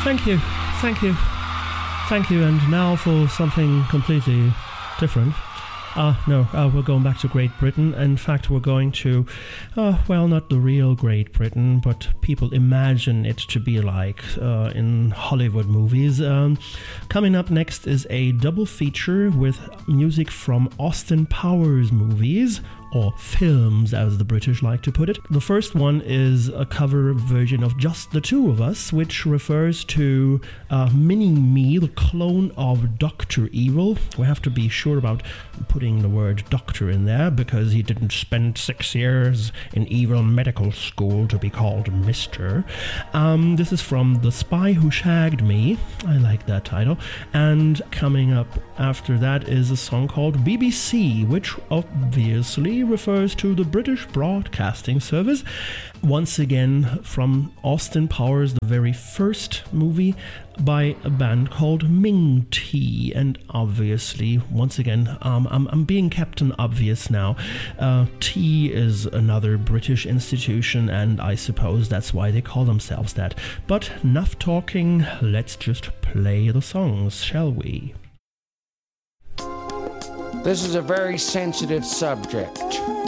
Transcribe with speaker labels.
Speaker 1: Thank you. And now for something completely different. We're going back to Great Britain. In fact, we're going to, not the real Great Britain, but people imagine it to be like in Hollywood movies. Coming up next is a double feature with music from Austin Powers movies, or films, as the British like to put it. The first one is a cover version of Just the Two of Us, which refers to Mini-Me, the clone of Dr. Evil. We have to be sure about putting the word doctor in there, because he didn't spend 6 years in evil medical school to be called Mr. This is from The Spy Who Shagged Me. I like that title. And coming up after that is a song called BBC, which obviously refers to the British Broadcasting Service. Once again from Austin Powers, the very first movie, by a band called Ming Tea. And obviously, once again, I'm being Captain Obvious now. Tea is another British institution, and I suppose that's why they call themselves that. But enough talking, let's just play the songs, shall we?
Speaker 2: This is a very sensitive subject.